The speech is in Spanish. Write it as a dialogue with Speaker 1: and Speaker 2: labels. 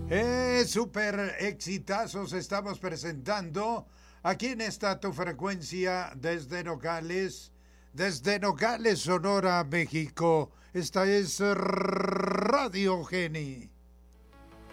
Speaker 1: Super exitazos estamos presentando aquí en esta tu frecuencia desde Nogales, Sonora, México. Esta es Radio Geni.